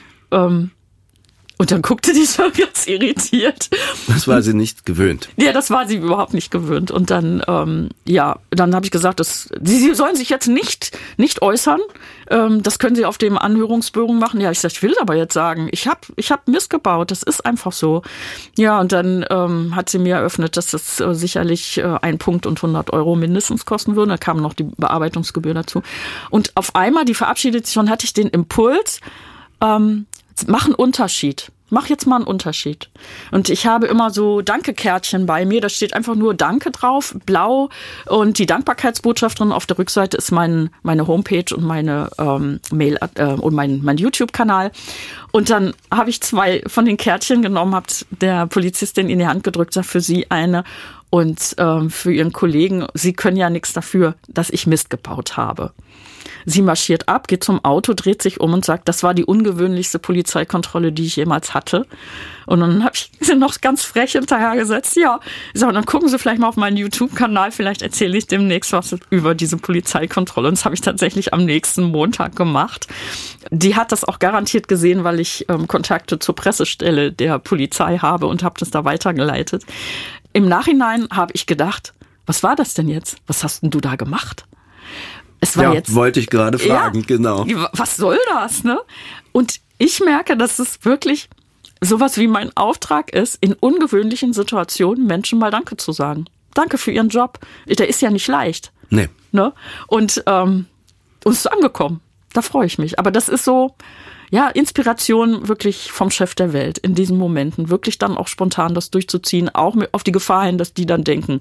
Ähm, Und dann guckte die schon ganz irritiert. Das war sie nicht gewöhnt. Ja, das war sie überhaupt nicht gewöhnt. Und dann, ähm, ja, dann habe ich gesagt, dass, sie, sie sollen sich jetzt nicht, nicht äußern. Ähm, das können sie auf dem Anhörungsbogen machen. Ja, ich sag, ich will aber jetzt sagen, ich habe ich hab Mist gebaut. Das ist einfach so. Ja, und dann ähm, hat sie mir eröffnet, dass das äh, sicherlich äh, ein Punkt und hundert Euro mindestens kosten würde. Da kam noch die Bearbeitungsgebühr dazu. Und auf einmal, die verabschiedet sich und hatte ich den Impuls, ähm, mach einen Unterschied. Mach jetzt mal einen Unterschied. Und ich habe immer so Danke-Kärtchen bei mir. Da steht einfach nur Danke drauf, blau. Und die Dankbarkeitsbotschaft drin. Auf der Rückseite ist mein, meine Homepage und meine ähm, Mail äh, und mein, mein YouTube-Kanal. Und dann habe ich zwei von den Kärtchen genommen, habe der Polizistin in die Hand gedrückt, sag für sie eine und ähm, für ihren Kollegen. Sie können ja nichts dafür, dass ich Mist gebaut habe. Sie marschiert ab, geht zum Auto, dreht sich um und sagt, das war die ungewöhnlichste Polizeikontrolle, die ich jemals hatte. Und dann habe ich sie noch ganz frech hinterhergesetzt. Ja, so, und dann gucken Sie vielleicht mal auf meinen YouTube-Kanal, vielleicht erzähle ich demnächst was über diese Polizeikontrolle. Und das habe ich tatsächlich am nächsten Montag gemacht. Die hat das auch garantiert gesehen, weil ich ähm, Kontakte zur Pressestelle der Polizei habe und habe das da weitergeleitet. Im Nachhinein habe ich gedacht, was war das denn jetzt? Was hast denn du da gemacht? Es war ja, jetzt, wollte ich gerade fragen, ja, genau. Was soll das, ne? Und ich merke, dass es wirklich sowas wie mein Auftrag ist, in ungewöhnlichen Situationen Menschen mal Danke zu sagen. Danke für ihren Job. Der ist ja nicht leicht. Nee. Ne? Und ähm, uns ist angekommen. Da freue ich mich. Aber das ist so, ja, Inspiration wirklich vom Chef der Welt in diesen Momenten. Wirklich dann auch spontan das durchzuziehen, auch auf die Gefahr hin, dass die dann denken,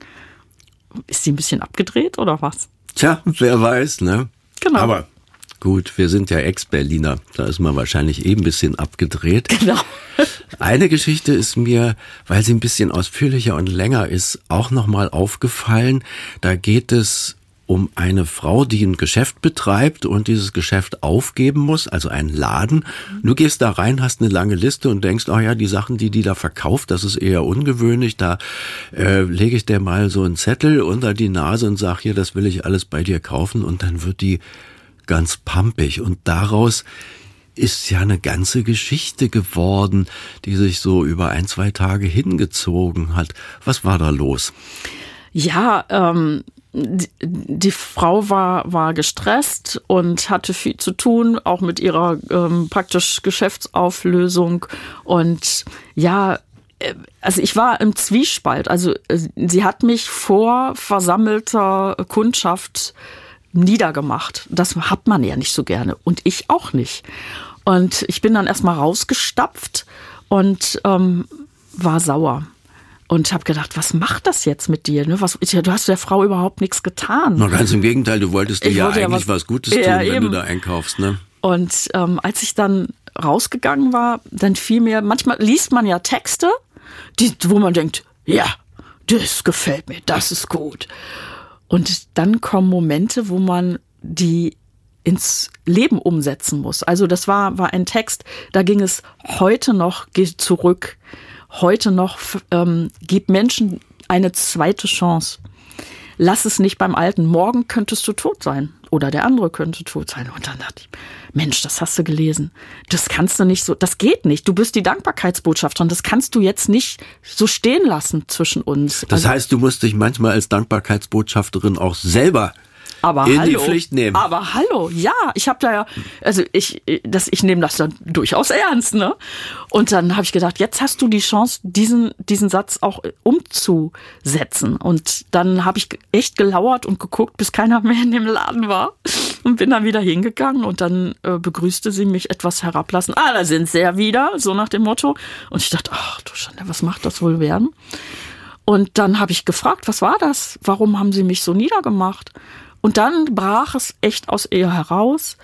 ist sie ein bisschen abgedreht oder was? Tja, wer weiß, ne? Genau. Aber gut, wir sind ja Ex-Berliner. Da ist man wahrscheinlich eh ein bisschen abgedreht. Genau. Eine Geschichte ist mir, weil sie ein bisschen ausführlicher und länger ist, auch nochmal aufgefallen. Da geht es um eine Frau, die ein Geschäft betreibt und dieses Geschäft aufgeben muss, also einen Laden. Du gehst da rein, hast eine lange Liste und denkst, oh ja, die Sachen, die die da verkauft, das ist eher ungewöhnlich. Da äh, lege ich dir mal so einen Zettel unter die Nase und sag hier, das will ich alles bei dir kaufen. Und dann wird die ganz pampig. Und daraus ist ja eine ganze Geschichte geworden, die sich so über ein, zwei Tage hingezogen hat. Was war da los? Ja, ähm... Die, die Frau war, war gestresst und hatte viel zu tun, auch mit ihrer ähm, praktisch Geschäftsauflösung. Und ja, also ich war im Zwiespalt. Also sie hat mich vor versammelter Kundschaft niedergemacht. Das hat man ja nicht so gerne und ich auch nicht. Und ich bin dann erstmal rausgestapft und ähm, war sauer. Und habe gedacht, was macht das jetzt mit dir? Ne? Was, du hast der Frau überhaupt nichts getan. Na, ganz im Gegenteil, du wolltest dir ja eigentlich ja was, was Gutes tun, ja, wenn eben. du da einkaufst. Ne? Und ähm, als ich dann rausgegangen war, dann fiel mir, manchmal liest man ja Texte, die, wo man denkt, ja, das gefällt mir, das ist gut. Und dann kommen Momente, wo man die ins Leben umsetzen muss. Also das war, war ein Text, da ging es heute noch, geh zurück, heute noch, ähm, gib Menschen eine zweite Chance. Lass es nicht beim Alten. Morgen könntest du tot sein. Oder der andere könnte tot sein. Und dann dachte ich, Mensch, das hast du gelesen. Das kannst du nicht so, das geht nicht. Du bist die Dankbarkeitsbotschafterin. Das kannst du jetzt nicht so stehen lassen zwischen uns. Das also, heißt, du musst dich manchmal als Dankbarkeitsbotschafterin auch selber aber in hallo, die Pflicht nehmen. Aber hallo, ja, ich habe da ja, also ich, das, ich nehme das dann durchaus ernst, ne? Und dann habe ich gedacht, jetzt hast du die Chance, diesen diesen Satz auch umzusetzen. Und dann habe ich echt gelauert und geguckt, bis keiner mehr in dem Laden war und bin dann wieder hingegangen und dann äh, begrüßte sie mich etwas herablassen. Ah, da sind sie ja wieder, so nach dem Motto. Und ich dachte, ach du Schande, was macht das wohl werden? Und dann habe ich gefragt, was war das? Warum haben sie mich so niedergemacht? Und dann brach es echt aus ihr heraus.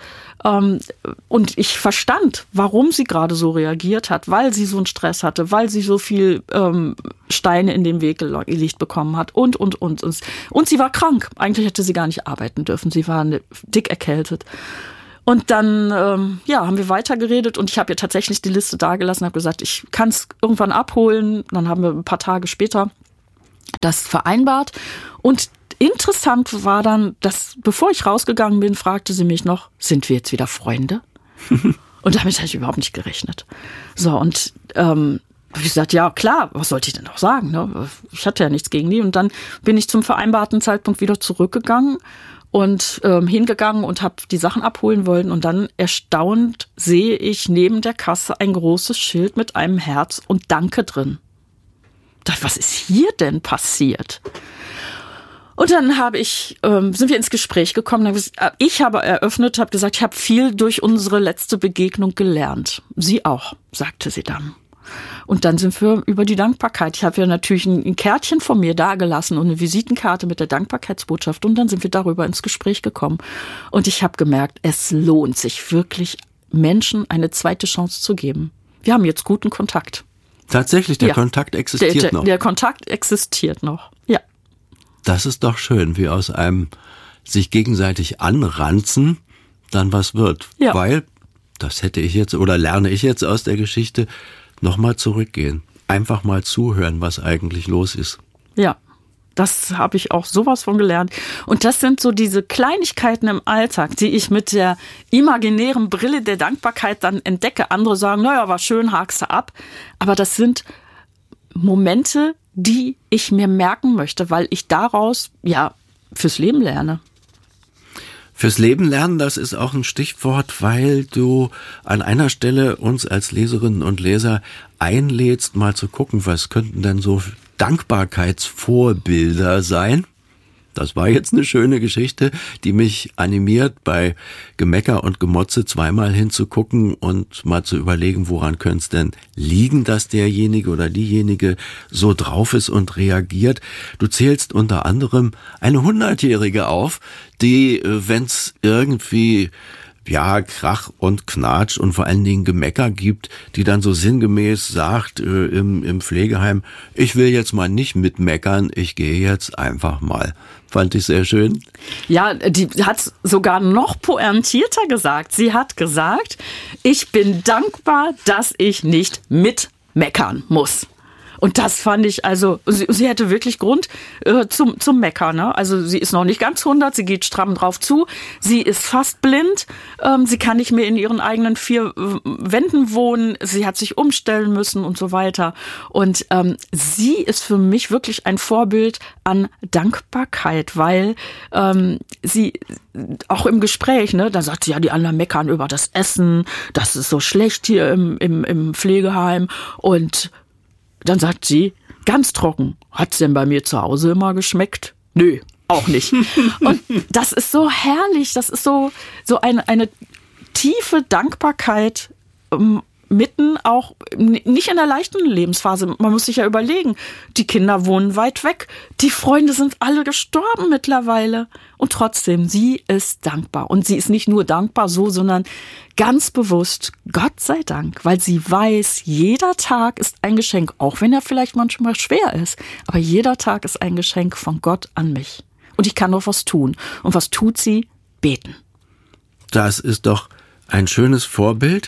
Und ich verstand, warum sie gerade so reagiert hat, weil sie so einen Stress hatte, weil sie so viel Steine in den Weg gelegt bekommen hat und, und, und. Und sie war krank. Eigentlich hätte sie gar nicht arbeiten dürfen. Sie war dick erkältet. Und dann ähm, ja, haben wir weitergeredet und ich habe ihr tatsächlich die Liste dagelassen, habe gesagt, ich kann es irgendwann abholen. Dann haben wir ein paar Tage später das vereinbart. Und interessant war dann, dass bevor ich rausgegangen bin, fragte sie mich noch, sind wir jetzt wieder Freunde? Und damit habe ich überhaupt nicht gerechnet. So, und ähm, habe ich gesagt, ja klar, was sollte ich denn noch sagen? Ne? Ich hatte ja nichts gegen die. Und dann bin ich zum vereinbarten Zeitpunkt wieder zurückgegangen und ähm, hingegangen und habe die Sachen abholen wollen. Und dann erstaunt sehe ich neben der Kasse ein großes Schild mit einem Herz und Danke drin. Ich dachte, was ist hier denn passiert? Und dann habe ich, ähm, sind wir ins Gespräch gekommen. Ich habe eröffnet, habe gesagt, ich habe viel durch unsere letzte Begegnung gelernt. Sie auch, sagte sie dann. Und dann sind wir über die Dankbarkeit. Ich habe ja natürlich ein Kärtchen von mir dagelassen und eine Visitenkarte mit der Dankbarkeitsbotschaft. Und dann sind wir darüber ins Gespräch gekommen. Und ich habe gemerkt, es lohnt sich wirklich, Menschen eine zweite Chance zu geben. Wir haben jetzt guten Kontakt. Tatsächlich, der ja. Kontakt existiert der, der, noch. Der Kontakt existiert noch, ja. Das ist doch schön, wie aus einem sich gegenseitig anranzen dann was wird. Ja. Weil, das hätte ich jetzt oder lerne ich jetzt aus der Geschichte, nochmal zurückgehen. Einfach mal zuhören, was eigentlich los ist. Ja, das habe ich auch sowas von gelernt. Und das sind so diese Kleinigkeiten im Alltag, die ich mit der imaginären Brille der Dankbarkeit dann entdecke. Andere sagen, naja, war schön, hakst du ab. Aber das sind Momente, die ich mir merken möchte, weil ich daraus, ja, fürs Leben lerne. Fürs Leben lernen, das ist auch ein Stichwort, weil du an einer Stelle uns als Leserinnen und Leser einlädst, mal zu gucken, was könnten denn so Dankbarkeitsvorbilder sein. Das war jetzt eine schöne Geschichte, die mich animiert, bei Gemecker und Gemotze zweimal hinzugucken und mal zu überlegen, woran könnte es denn liegen, dass derjenige oder diejenige so drauf ist und reagiert. Du zählst unter anderem eine Hundertjährige auf, die, wenn es irgendwie ja, Krach und Knatsch und vor allen Dingen Gemecker gibt, die dann so sinngemäß sagt äh, im, im Pflegeheim, ich will jetzt mal nicht mitmeckern, ich gehe jetzt einfach mal. Fand ich sehr schön. Ja, die hat sogar noch pointierter gesagt. Sie hat gesagt, ich bin dankbar, dass ich nicht mitmeckern muss. Und das fand ich, also, sie, sie hätte wirklich Grund äh, zum, zum Meckern. Ne? Also sie ist noch nicht ganz hundert, sie geht stramm drauf zu, sie ist fast blind, ähm, sie kann nicht mehr in ihren eigenen vier äh, Wänden wohnen, sie hat sich umstellen müssen und so weiter. Und ähm, sie ist für mich wirklich ein Vorbild an Dankbarkeit, weil ähm, sie auch im Gespräch, ne, da sagt sie, ja, die anderen meckern über das Essen, das ist so schlecht hier im, im, im Pflegeheim und dann sagt sie, ganz trocken, hat's denn bei mir zu Hause immer geschmeckt? Nö, auch nicht. Und das ist so herrlich, das ist so, so eine, eine tiefe Dankbarkeit, ähm, mitten auch, nicht in der leichten Lebensphase. Man muss sich ja überlegen, die Kinder wohnen weit weg, die Freunde sind alle gestorben mittlerweile. Und trotzdem, sie ist dankbar. Und sie ist nicht nur dankbar so, sondern ganz bewusst, Gott sei Dank, weil sie weiß, jeder Tag ist ein Geschenk, auch wenn er vielleicht manchmal schwer ist. Aber jeder Tag ist ein Geschenk von Gott an mich. Und ich kann noch was tun. Und was tut sie? Beten. Das ist doch ein schönes Vorbild.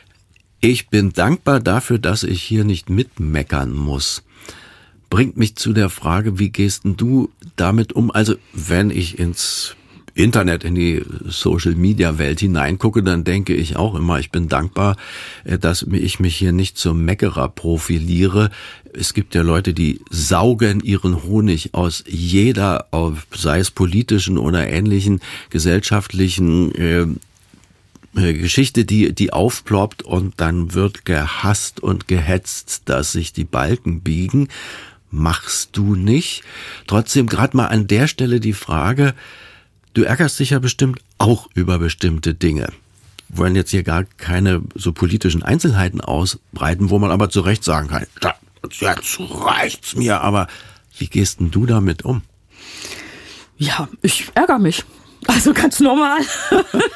Ich bin dankbar dafür, dass ich hier nicht mitmeckern muss. Bringt mich zu der Frage, wie gehst denn du damit um? Also, wenn ich ins Internet, in die Social-Media-Welt hineingucke, dann denke ich auch immer, ich bin dankbar, dass ich mich hier nicht zum Meckerer profiliere. Es gibt ja Leute, die saugen ihren Honig aus jeder, sei es politischen oder ähnlichen gesellschaftlichen äh, Geschichte, die, die aufploppt und dann wird gehasst und gehetzt, dass sich die Balken biegen. Machst du nicht. Trotzdem gerade mal an der Stelle die Frage, du ärgerst dich ja bestimmt auch über bestimmte Dinge. Wir wollen jetzt hier gar keine so politischen Einzelheiten ausbreiten, wo man aber zu Recht sagen kann, jetzt reicht's mir, aber wie gehst denn du damit um? Ja, ich ärgere mich. Also ganz normal.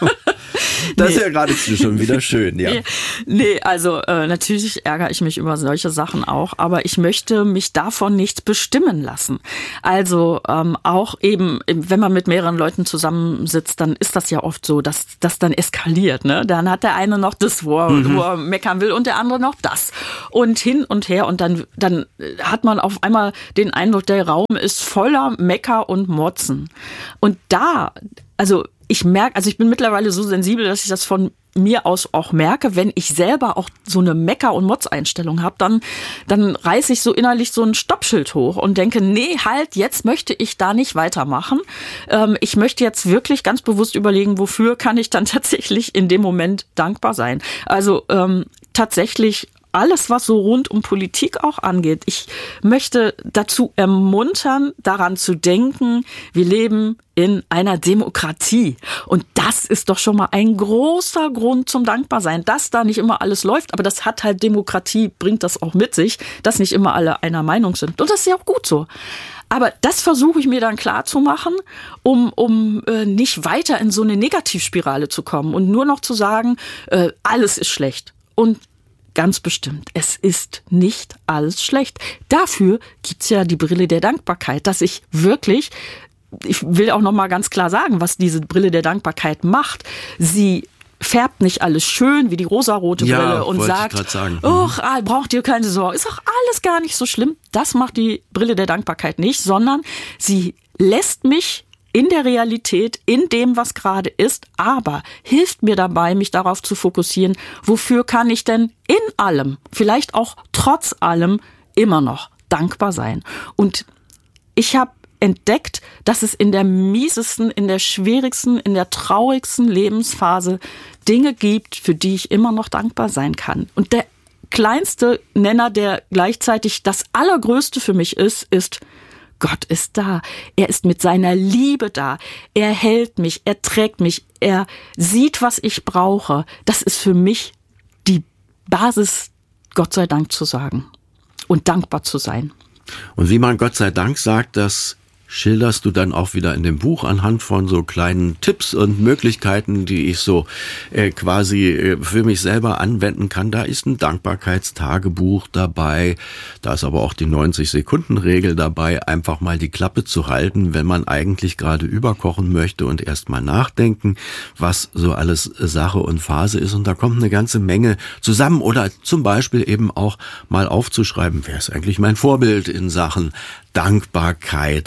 Das Nee. ist ja geradezu schon wieder schön, ja. Nee, nee, also äh, natürlich ärgere ich mich über solche Sachen auch, aber ich möchte mich davon nicht bestimmen lassen. Also ähm, auch eben, wenn man mit mehreren Leuten zusammensitzt, dann ist das ja oft so, dass das dann eskaliert. Ne? Dann hat der eine noch das, wo er, mhm. wo er meckern will, und der andere noch das. Und hin und her, und dann, dann hat man auf einmal den Eindruck, der Raum ist voller Mecker und Motzen. Und da, also ich merke, also ich bin mittlerweile so sensibel, dass ich das von mir aus auch merke, wenn ich selber auch so eine Mecker- und Motz-Einstellung habe, dann, dann reiße ich so innerlich so ein Stoppschild hoch und denke, nee, halt, jetzt möchte ich da nicht weitermachen. Ähm, ich möchte jetzt wirklich ganz bewusst überlegen, wofür kann ich dann tatsächlich in dem Moment dankbar sein. Also ähm, tatsächlich alles, was so rund um Politik auch angeht. Ich möchte dazu ermuntern, daran zu denken, wir leben in einer Demokratie. Und das ist doch schon mal ein großer Grund zum Dankbarsein, dass da nicht immer alles läuft. Aber das hat halt Demokratie, bringt das auch mit sich, dass nicht immer alle einer Meinung sind. Und das ist ja auch gut so. Aber das versuche ich mir dann klar zu machen, um, um äh, nicht weiter in so eine Negativspirale zu kommen und nur noch zu sagen, äh, alles ist schlecht. Und ganz bestimmt, es ist nicht alles schlecht. Dafür gibt's ja die Brille der Dankbarkeit, dass ich wirklich, ich will auch noch mal ganz klar sagen, was diese Brille der Dankbarkeit macht. Sie färbt nicht alles schön wie die rosarote Brille ja, und sagt, oh, braucht ihr keine Sorge, ist doch alles gar nicht so schlimm. Das macht die Brille der Dankbarkeit nicht, sondern sie lässt mich in der Realität, in dem, was gerade ist, aber hilft mir dabei, mich darauf zu fokussieren, wofür kann ich denn in allem, vielleicht auch trotz allem, immer noch dankbar sein. Und ich habe entdeckt, dass es in der miesesten, in der schwierigsten, in der traurigsten Lebensphase Dinge gibt, für die ich immer noch dankbar sein kann. Und der kleinste Nenner, der gleichzeitig das Allergrößte für mich ist, ist: Gott ist da. Er ist mit seiner Liebe da. Er hält mich, er trägt mich, er sieht, was ich brauche. Das ist für mich die Basis, Gott sei Dank zu sagen und dankbar zu sein. Und wie man Gott sei Dank sagt, das schilderst du dann auch wieder in dem Buch anhand von so kleinen Tipps und Möglichkeiten, die ich so äh, quasi äh, für mich selber anwenden kann. Da ist ein Dankbarkeitstagebuch dabei, da ist aber auch die neunzig-Sekunden-Regel dabei, einfach mal die Klappe zu halten, wenn man eigentlich gerade überkochen möchte und erst mal nachdenken, was so alles Sache und Phase ist. Und da kommt eine ganze Menge zusammen. Oder zum Beispiel eben auch mal aufzuschreiben, wer ist eigentlich mein Vorbild in Sachen Dankbarkeit.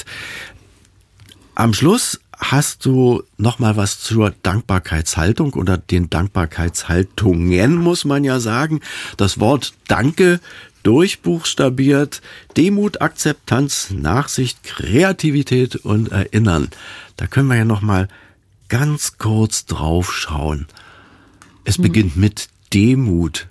Am Schluss hast du noch mal was zur Dankbarkeitshaltung oder den Dankbarkeitshaltungen, muss man ja sagen. Das Wort Danke durchbuchstabiert: Demut, Akzeptanz, Nachsicht, Kreativität und Erinnern. Da können wir ja noch mal ganz kurz drauf schauen. Es beginnt hm. mit Demut.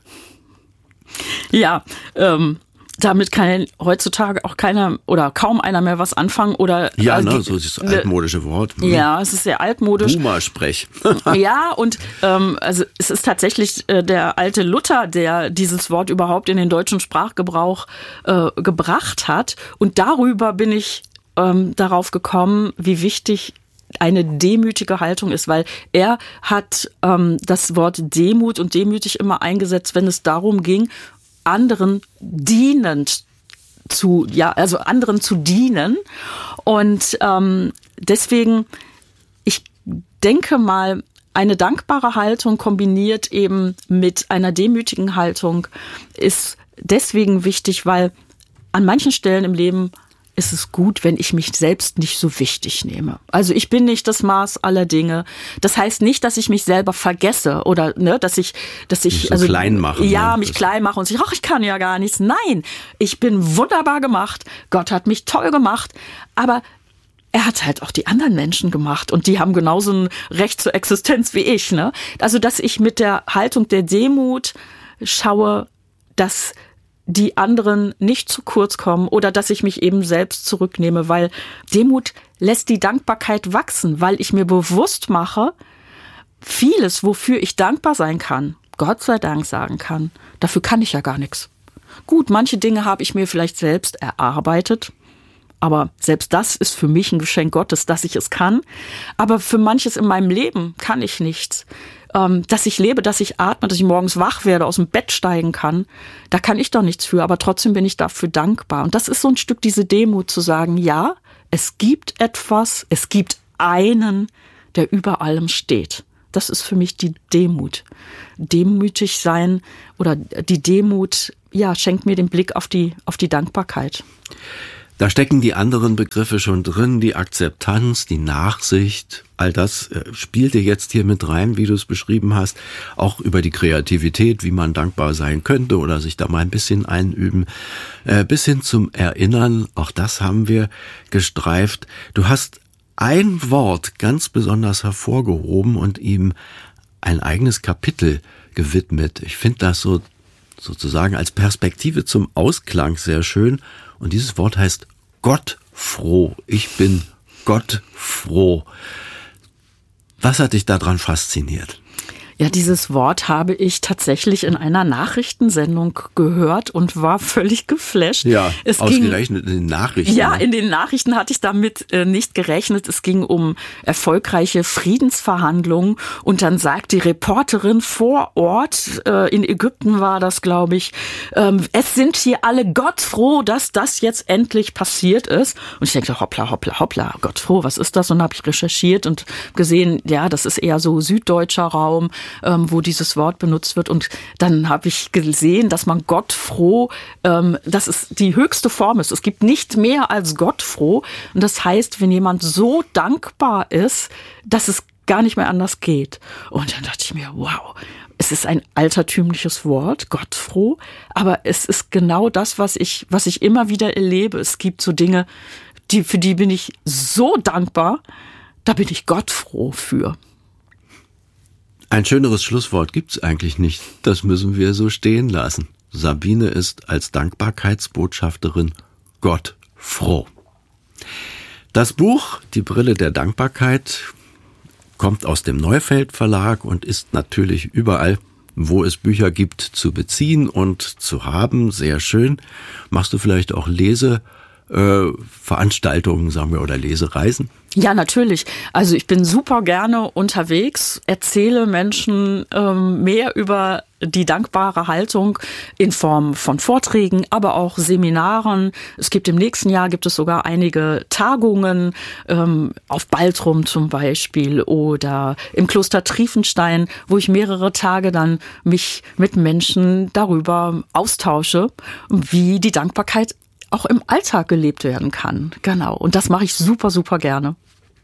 Ja, ähm damit kann heutzutage auch keiner oder kaum einer mehr was anfangen. Oder ja, also ne, die, so ist das altmodische Wort. Hm. Ja, es ist sehr altmodisch. Boomer-Sprech. Ja, und ähm, also es ist tatsächlich äh, der alte Luther, der dieses Wort überhaupt in den deutschen Sprachgebrauch äh, gebracht hat. Und darüber bin ich ähm, darauf gekommen, wie wichtig eine demütige Haltung ist, weil er hat ähm, das Wort Demut und demütig immer eingesetzt, wenn es darum ging, anderen dienend zu, ja, also anderen zu dienen. Und ähm, deswegen, ich denke mal, eine dankbare Haltung kombiniert eben mit einer demütigen Haltung ist deswegen wichtig, weil an manchen Stellen im Leben ist es gut, wenn ich mich selbst nicht so wichtig nehme. Also ich bin nicht das Maß aller Dinge. Das heißt nicht, dass ich mich selber vergesse oder ne, dass ich, dass ich so also klein mache. Ja, ne? mich das klein mache und sich, ach, ich kann ja gar nichts. Nein, ich bin wunderbar gemacht. Gott hat mich toll gemacht, aber er hat halt auch die anderen Menschen gemacht und die haben genauso ein Recht zur Existenz wie ich. Ne? Also dass ich mit der Haltung der Demut schaue, dass die anderen nicht zu kurz kommen oder dass ich mich eben selbst zurücknehme, weil Demut lässt die Dankbarkeit wachsen, weil ich mir bewusst mache, vieles, wofür ich dankbar sein kann, Gott sei Dank sagen kann, dafür kann ich ja gar nichts. Gut, manche Dinge habe ich mir vielleicht selbst erarbeitet, Aber selbst das ist für mich ein Geschenk Gottes, dass ich es kann. Aber für manches in meinem Leben kann ich nichts. Ähm, dass ich lebe, dass ich atme, dass ich morgens wach werde, aus dem Bett steigen kann, da kann ich doch nichts für. Aber trotzdem bin ich dafür dankbar. Und das ist so ein Stück diese Demut zu sagen, ja, es gibt etwas, es gibt einen, der über allem steht. Das ist für mich die Demut. Demütig sein oder die Demut, ja, schenkt mir den Blick auf die, auf die Dankbarkeit. Da stecken die anderen Begriffe schon drin, die Akzeptanz, die Nachsicht, all das äh, spielte jetzt hier mit rein, wie du es beschrieben hast, auch über die Kreativität, wie man dankbar sein könnte oder sich da mal ein bisschen einüben, äh, bis hin zum Erinnern, auch das haben wir gestreift. Du hast ein Wort ganz besonders hervorgehoben und ihm ein eigenes Kapitel gewidmet. Ich finde das so sozusagen als Perspektive zum Ausklang sehr schön. Und dieses Wort heißt gottfroh. Ich bin gottfroh. Was hat dich daran fasziniert? Ja, dieses Wort habe ich tatsächlich in einer Nachrichtensendung gehört und war völlig geflasht. Ja, es ausgerechnet ging, in den Nachrichten. Ja, in den Nachrichten hatte ich damit äh, nicht gerechnet. Es ging um erfolgreiche Friedensverhandlungen und dann sagt die Reporterin vor Ort, äh, in Ägypten war das, glaube ich, ähm, es sind hier alle gottfroh, dass das jetzt endlich passiert ist. Und ich denke, hoppla, hoppla, hoppla, gottfroh, was ist das? Und habe ich recherchiert und gesehen, ja, das ist eher so süddeutscher Raum, Ähm, wo dieses Wort benutzt wird. Und dann habe ich gesehen, dass man gottfroh, ähm, dass es die höchste Form ist. Es gibt nicht mehr als gottfroh. Und das heißt, wenn jemand so dankbar ist, dass es gar nicht mehr anders geht. Und dann dachte ich mir, wow, es ist ein altertümliches Wort, gottfroh, aber es ist genau das, was ich, was ich immer wieder erlebe. Es gibt so Dinge, die, für die bin ich so dankbar, da bin ich gottfroh für. Ein schöneres Schlusswort gibt's eigentlich nicht. Das müssen wir so stehen lassen. Sabine ist als Dankbarkeitsbotschafterin Gott froh. Das Buch Die Brille der Dankbarkeit kommt aus dem Neufeld Verlag und ist natürlich überall, wo es Bücher gibt, zu beziehen und zu haben. Sehr schön. Machst du vielleicht auch Lese Äh, Veranstaltungen, sagen wir, oder Lesereisen? Ja, natürlich. Also ich bin super gerne unterwegs, erzähle Menschen ähm, mehr über die dankbare Haltung in Form von Vorträgen, aber auch Seminaren. Es gibt im nächsten Jahr gibt es sogar einige Tagungen ähm, auf Baltrum zum Beispiel oder im Kloster Triefenstein, wo ich mehrere Tage dann mich mit Menschen darüber austausche, wie die Dankbarkeit auch im Alltag gelebt werden kann. Genau. Und das mache ich super, super gerne.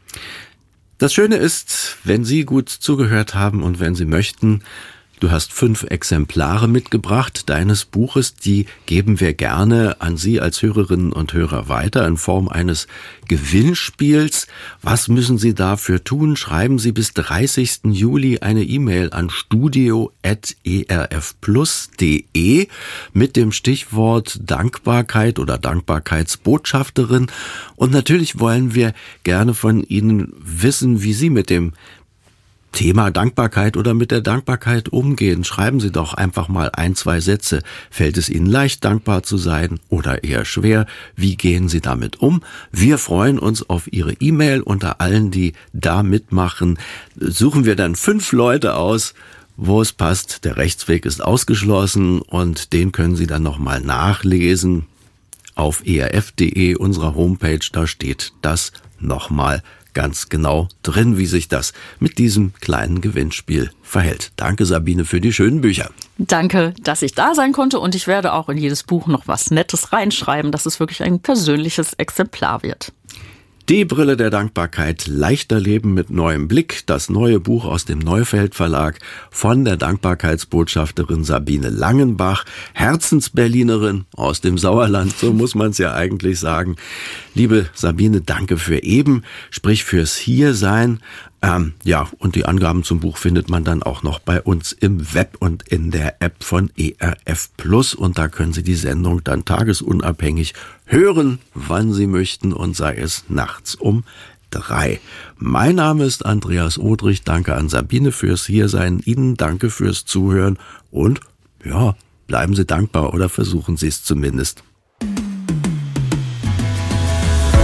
Das Schöne ist, wenn Sie gut zugehört haben und wenn Sie möchten, du hast fünf Exemplare mitgebracht deines Buches, die geben wir gerne an Sie als Hörerinnen und Hörer weiter in Form eines Gewinnspiels. Was müssen Sie dafür tun? Schreiben Sie bis dreißigsten Juli eine E-Mail an studio at e r f plus punkt de mit dem Stichwort Dankbarkeit oder Dankbarkeitsbotschafterin. Und natürlich wollen wir gerne von Ihnen wissen, wie Sie mit dem Thema Dankbarkeit oder mit der Dankbarkeit umgehen. Schreiben Sie doch einfach mal ein, zwei Sätze. Fällt es Ihnen leicht, dankbar zu sein oder eher schwer? Wie gehen Sie damit um? Wir freuen uns auf Ihre E-Mail. Unter allen, die da mitmachen, suchen wir dann fünf Leute aus, wo es passt. Der Rechtsweg ist ausgeschlossen und den können Sie dann nochmal nachlesen auf e r f punkt de, unserer Homepage. Da steht das nochmal ganz genau drin, wie sich das mit diesem kleinen Gewinnspiel verhält. Danke, Sabine, für die schönen Bücher. Danke, dass ich da sein konnte und ich werde auch in jedes Buch noch was Nettes reinschreiben, dass es wirklich ein persönliches Exemplar wird. Die Brille der Dankbarkeit, leichter Leben mit neuem Blick, das neue Buch aus dem Neufeld Verlag von der Dankbarkeitsbotschafterin Sabine Langenbach, Herzensberlinerin aus dem Sauerland, so muss man es ja eigentlich sagen. Liebe Sabine, danke für eben, sprich fürs Hiersein. Ähm, ja, und die Angaben zum Buch findet man dann auch noch bei uns im Web und in der App von E R F Plus. Und da können Sie die Sendung dann tagesunabhängig hören, wann Sie möchten und sei es nachts um drei. Mein Name ist Andreas Odrich. Danke an Sabine fürs Hiersein. Ihnen danke fürs Zuhören und ja, bleiben Sie dankbar oder versuchen Sie es zumindest.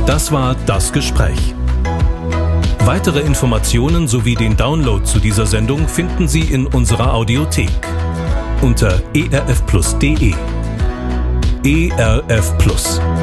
Das war Das Gespräch. Weitere Informationen sowie den Download zu dieser Sendung finden Sie in unserer Audiothek unter e r f plus punkt d e. E R F Plus.